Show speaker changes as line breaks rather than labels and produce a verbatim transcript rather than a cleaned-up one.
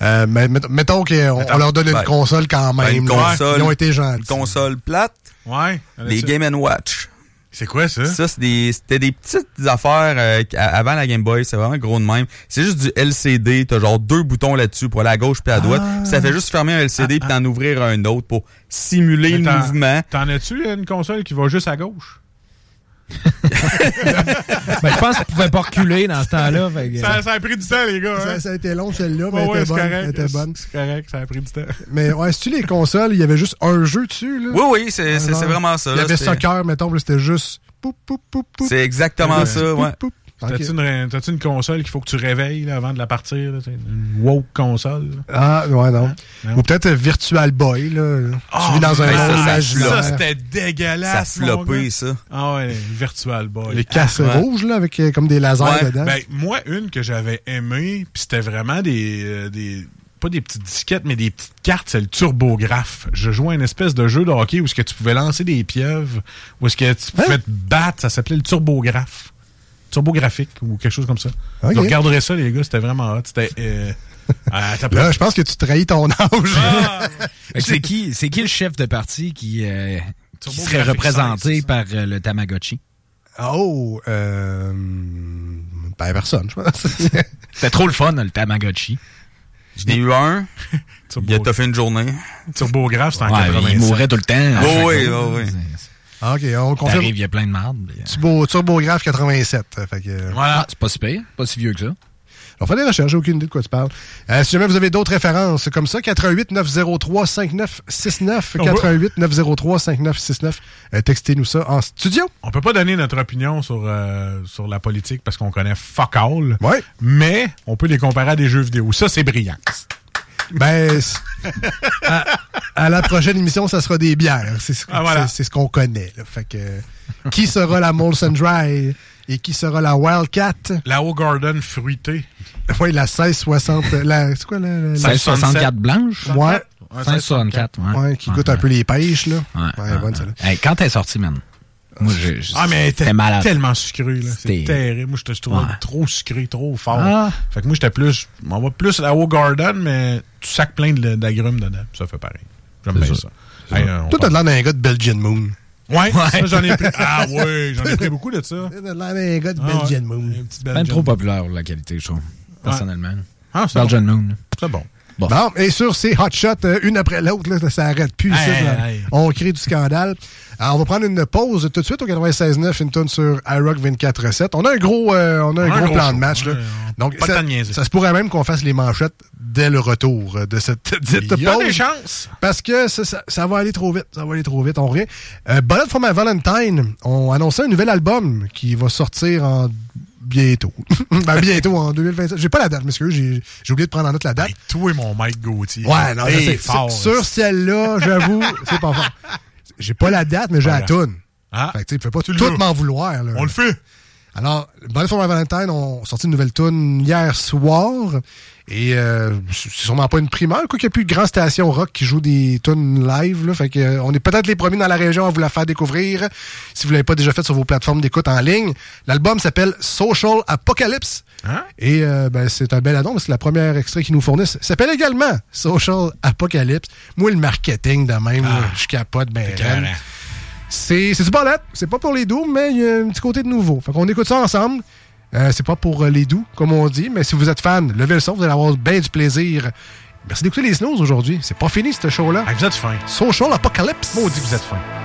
Euh, mais mettons qu'on on leur donne une ben, console quand même. Ben
une console,
ils ont été gentils.
Une console plate.
Ouais.
Les Game and Watch.
C'est quoi ça?
Ça, c'est des, c'était des petites affaires euh, avant la Game Boy. C'est vraiment gros de même. C'est juste du L C D. T'as genre deux boutons là-dessus pour aller à gauche puis à droite. Ah. Puis ça fait juste fermer un L C D ah, puis t'en ah. ouvrir un autre pour simuler mais le t'en, mouvement.
T'en as-tu une console qui va juste à gauche?
ben, je pense qu'ils pouvaient pas reculer dans ce temps-là. Que...
Ça, ça a pris du temps, les gars.
Ça,
hein?
ça a été long, celle-là, mais oh,
ouais,
elle, était bonne,
correct,
elle était bonne.
C'est correct, ça a pris du temps.
Mais ouais, si tu les consoles, il y avait juste un jeu dessus. Là.
Oui, oui, c'est, ouais, c'est, c'est vraiment ça.
Il y
là,
avait
c'était...
soccer, mettons, là, c'était juste... Poup, poup, poup, poup.
C'est exactement ça, poup, ouais. Poup, poup.
T'as-tu, okay. une, t'as-tu une console qu'il faut que tu réveilles là, avant de la partir? Là, une woke console? Là?
Ah, ouais, non. non. Ou peut-être Virtual Boy. Là. Oh, tu vis dans un monde imaginaire.
Ça, c'était dégueulasse.
Ça floppé, ça.
Ah ouais, Virtual Boy.
Les casses
ah,
rouges, là, avec euh, comme des lasers
ouais.
dedans.
Ben, moi, une que j'avais aimée, puis c'était vraiment des... Euh, des pas des petites disquettes, mais des petites cartes, c'est le turbographe. Je jouais à une espèce de jeu de hockey où est-ce que tu pouvais lancer des pieuvres, où est-ce que tu pouvais hein? te battre, ça s'appelait le turbographe. Turbographique ou quelque chose comme ça. Okay. Vous regarderez ça, les gars, c'était vraiment hot. C'était... Euh,
ah, là, je pense que tu trahis ton âge.
Ah, c'est qui, c'est qui le chef de parti qui, euh, qui serait représenté par euh, le Tamagotchi?
Oh, euh... Ben, personne, je pense.
C'était trop le fun, le Tamagotchi.
J'en ai eu un. Il a fait une journée.
Turbographe, c'est en
ouais,
quatre-vingt-sept.
Il mourait tout le temps.
Oh, oui, oh, oui.
Ah, OK, on confirme.
T'arrives, il y a plein de marde.
Turbo, Turbographe quatre-vingt-sept. Fait que,
voilà. Ah, c'est pas si pire, pas si vieux que ça.
On fait des recherches, j'ai aucune idée de quoi tu parles. Euh, si jamais vous avez d'autres références comme ça, quatre un huit neuf zéro trois cinq neuf six neuf, quatre un huit neuf zéro trois cinq neuf six neuf. Euh, textez-nous ça en studio.
On peut pas donner notre opinion sur, euh, sur la politique parce qu'on connaît fuck all.
Ouais.
Mais on peut les comparer à des jeux vidéo. Ça, c'est brillant.
Ben, à, à la prochaine émission, ça sera des bières. C'est ce,
ah, voilà.
c'est, c'est ce qu'on connaît. Là. Fait que, qui sera la Molson Dry et qui sera la Wildcat?
La Hoegaarden fruitée.
Oui, la seize soixante. La, c'est quoi la, la
seize soixante-quatre blanche?
Ouais.
seize soixante-quatre, ouais.
Ouais, qui goûte ouais, un peu les pêches, là.
Ouais,
ouais,
ouais,
bonne,
ouais. Hey, quand t'es sorti, man? Moi, j'ai, j'ai,
ah, mais
c'était malade.
Tellement sucré, là. C'était terrible. Moi, je te trouvais ouais. trop sucré, trop fort. Ah. Fait que moi, j'étais plus, on va plus la Hoegaarden, mais tu sacs plein de, d'agrumes dedans. Ça fait pareil. J'aime bien ça. ça. Hey,
Toi, t'as de l'air d'un gars de Belgian Moon.
Ouais, ouais. Ça, j'en ai pris. Ah, ouais, j'en ai pris beaucoup de ça.
T'as de l'air d'un gars de ah, Belgian ouais. Moon.
C'est bien trop populaire, la qualité, je trouve. Personnellement.
Ouais. Ah, c'est
Belgian
bon.
Moon.
C'est bon.
Bon. bon, et sur ces hot shots, euh, une après l'autre, là, ça arrête plus.
Hey,
ça,
hey, hey.
On crée du scandale. Alors, on va prendre une pause tout de suite au quatre-vingt-seize neuf, une tonne sur iRock vingt-quatre sept. On a un gros, euh, on a un, on gros, un gros plan show. de match. Là. Ouais, donc,
pas
ça, ça se pourrait même qu'on fasse les manchettes dès le retour de cette dite pause.
Il y a des chances.
Parce que ça, ça, ça va aller trop vite. Ça va aller trop vite. On revient. Euh, Bullet for My Valentine, on annonçait un nouvel album qui va sortir en bientôt. ben, bientôt, en deux mille vingt-sept. J'ai pas la date, monsieur. J'ai, j'ai oublié de prendre en note la date.
Hey, toi et mon Mike Gauthier.
Ouais, non,
hey,
c'est
fort.
Sur, sur celle-là, j'avoue, c'est pas fort. J'ai pas la date, mais j'ai voilà. la toune. Ah. Fait que, tu sais, il peut pas tout m'en vouloir, là.
On le fait.
Alors, Bullet for My Valentine ont sorti une nouvelle toune hier soir. Et euh, c'est sûrement pas une primeur, quoi qu'il y a plus de grandes stations rock qui jouent des tunes live. Là, fait que, euh, on est peut-être les premiers dans la région à vous la faire découvrir. Si vous l'avez pas déjà fait sur vos plateformes d'écoute en ligne. L'album s'appelle Social Apocalypse. Hein? Et euh, ben, c'est un bel annonce. C'est la première extrait qu'ils nous fournissent. Ça s'appelle également Social Apocalypse. Moi, le marketing de même, ah, là, je capote ben C'est, c'est super net. C'est pas pour les doux, mais il y a un petit côté de nouveau. Fait qu'on écoute ça ensemble. Euh, c'est pas pour euh, les doux, comme on dit, mais si vous êtes fan, levez le son, vous allez avoir bien du plaisir. Merci d'écouter les snooze aujourd'hui. C'est pas fini, ce show-là.
Ah, vous êtes fin.
Social Apocalypse.
Maudit, vous êtes fin.